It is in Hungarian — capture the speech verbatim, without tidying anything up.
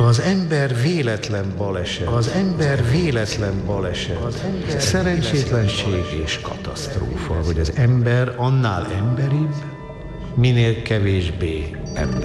Az ember véletlen baleset, az ember véletlen baleset, az ember szerencsétlenség és katasztrófa, hogy az ember annál emberibb, minél kevésbé ember.